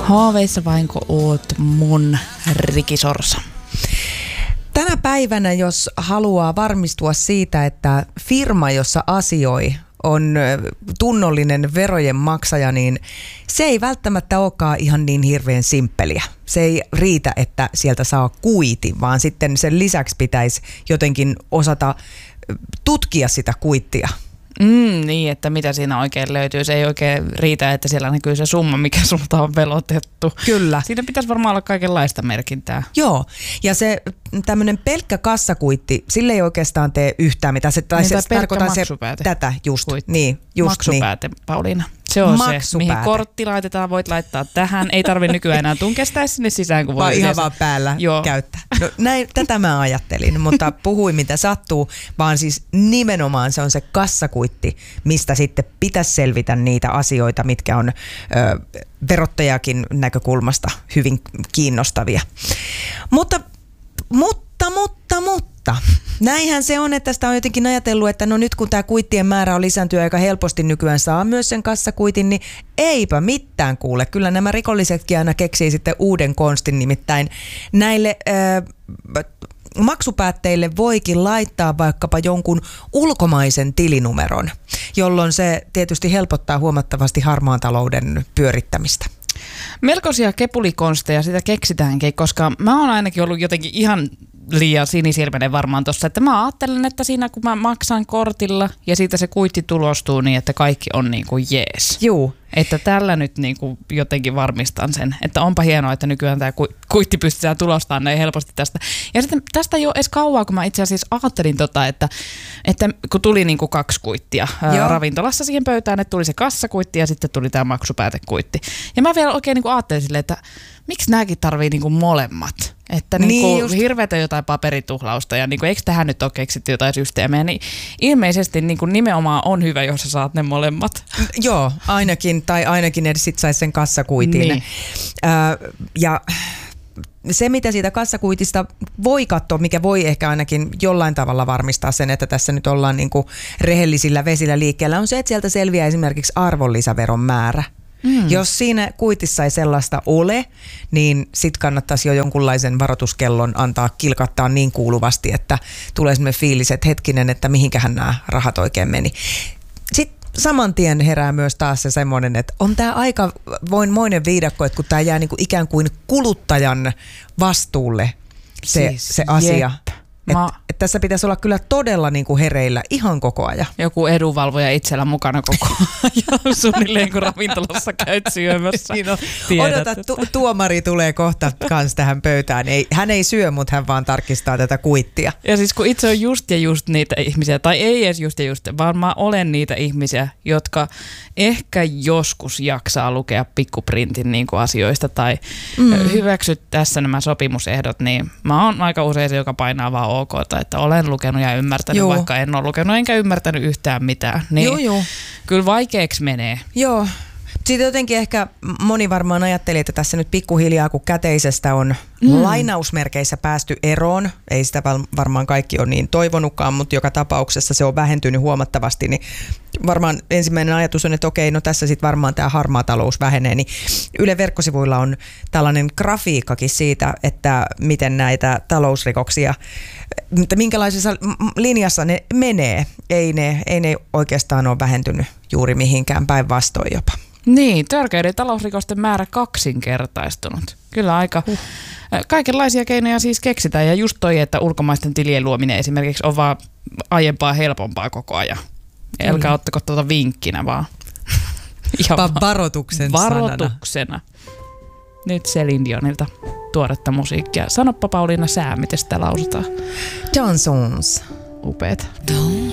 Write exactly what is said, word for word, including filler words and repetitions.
Haaveissa vainko oot mun rikisorsa? Tänä päivänä, jos haluaa varmistua siitä, että firma, jossa asioi, on tunnollinen verojen maksaja, niin se ei välttämättä olekaan ihan niin hirveän simppeliä. Se ei riitä, että sieltä saa kuitin, vaan sitten sen lisäksi pitäisi jotenkin osata tutkia sitä kuittia. Mm, niin, että mitä siinä oikein löytyy. Se ei oikein riitä, että siellä näkyy se summa, mikä sulta on velotettu. Kyllä. Siinä pitäisi varmaan olla kaikenlaista merkintää. Joo, ja se tämmöinen pelkkä kassakuitti, sille ei oikeastaan tee yhtään mitään. Se, tai niin, se, tai tarkoittaa se, maksupääte. tätä just. Kuitti. Niin, just maksupääte, niin. Pauliina. Se on Maksupääte. se, mihin kortti laitetaan, voit laittaa tähän. Ei tarvitse nykyään enää tunkestaa sinne sisään, kun voi vaan yleensä. ihan vaan päällä Joo. käyttää. No, näin, tätä mä ajattelin, mutta puhuin mitä sattuu, vaan siis nimenomaan se on se kassakuitti, mistä sitten pitäisi selvitä niitä asioita, mitkä on ö, verottajakin näkökulmasta hyvin kiinnostavia. Mutta, mutta, mutta, mutta. Näinhän se on, että sitä on jotenkin ajatellut, että no nyt kun tämä kuittien määrä on lisääntynyt aika helposti nykyään saa myös sen kassakuitin, niin eipä mitään kuule. Kyllä nämä rikollisetkin aina keksii sitten uuden konstin, nimittäin näille äh, maksupäätteille voikin laittaa vaikkapa jonkun ulkomaisen tilinumeron, jolloin se tietysti helpottaa huomattavasti harmaan talouden pyörittämistä. Melkoisia kepulikonsteja sitä keksitäänkin, koska mä oon ainakin ollut jotenkin ihan liian sinisilmäinen varmaan tossa, että mä ajattelen, että siinä kun mä maksan kortilla ja siitä se kuitti tulostuu niin, että kaikki on niin kuin jees. Juu. Että tällä nyt niin kuin jotenkin varmistan sen, että onpa hienoa, että nykyään tämä kuitti pystytään tulostamaan näin helposti tästä. Ja sitten tästä ei ole edes kauaa, kun mä itse asiassa ajattelin tota, että, että kun tuli niin kuin kaksi kuittia ää, ravintolassa siihen pöytään, että tuli se kassakuitti ja sitten tuli tämä maksupäätekuitti. Ja mä vielä oikein niin kuin ajattelin silleen, että miksi nämäkin tarvii niin kuin molemmat? Että niin niin hirveätä jotain paperituhlausta ja niin kuin, eikö tähän nyt ole keksitty jotain systeemiä, niin ilmeisesti niin kuin nimenomaan on hyvä, jos sä saat ne molemmat. Joo, ainakin, tai ainakin edes sit saisi sen kassakuitin. Niin. Äh, ja se, mitä siitä kassakuitista voi katsoa, mikä voi ehkä ainakin jollain tavalla varmistaa sen, että tässä nyt ollaan niin kuin rehellisillä vesillä liikkeellä, on se, että sieltä selviää esimerkiksi arvonlisäveron määrä. Mm. Jos siinä kuitissa ei sellaista ole, niin sit kannattaisi jo jonkunlaisen varoituskellon antaa kilkattaa niin kuuluvasti, että tulee semmoinen fiilis, että hetkinen, että mihinkähän nämä rahat oikein meni. Sitten saman tien herää myös taas se semmoinen, että on tämä aika voinmoinen viidakko, että kun tämä jää niinku ikään kuin kuluttajan vastuulle se, siis, se asia. Että Mä... et tässä pitäisi olla kyllä todella niinku hereillä ihan koko ajan. Joku edunvalvoja itsellä mukana koko ajan suunnilleen, kun ravintolassa käyt syömässä. Niin on. Odota, tu- tuomari tulee kohta kans tähän pöytään. Ei, hän ei syö, mutta hän vaan tarkistaa tätä kuittia. Ja siis kun itse on just ja just niitä ihmisiä, tai ei edes just ja just, vaan mä olen niitä ihmisiä, jotka ehkä joskus jaksaa lukea pikkuprintin niin kuin asioista tai mm. hyväksyt tässä nämä sopimusehdot, niin mä oon aika usein se, joka painaa vaan ok, että olen lukenut ja ymmärtänyt, joo. vaikka en ole lukenut enkä ymmärtänyt yhtään mitään. Niin joo, joo. Kyllä vaikeaksi menee. Joo. Sitten jotenkin ehkä moni varmaan ajatteli, että tässä nyt pikkuhiljaa, kun käteisestä on mm. lainausmerkeissä päästy eroon, ei sitä varmaan kaikki ole niin toivonutkaan, mutta joka tapauksessa se on vähentynyt huomattavasti, niin varmaan ensimmäinen ajatus on, että okei, no tässä sitten varmaan tämä harmaa talous vähenee, niin Yle verkkosivuilla on tällainen grafiikkakin siitä, että miten näitä talousrikoksia, mutta minkälaisessa linjassa ne menee, ei ne, ei ne oikeastaan ole vähentynyt juuri mihinkään, päinvastoin jopa. Niin, törkeiden talousrikosten määrä kaksinkertaistunut. Kyllä aika uh. kaikenlaisia keinoja siis keksitään. Ja just toi, että ulkomaisten tilien luominen esimerkiksi on vaan aiempaa helpompaa koko ajan. Älkää mm. ottako tuota vinkkinä vaan. vaan varoituksen Varoituksena. Sanana. Nyt Celine Dionilta tuoretta musiikkia. Sanoppa Pauliina sää, miten sitä lausutaan. Johnsons. Upeet.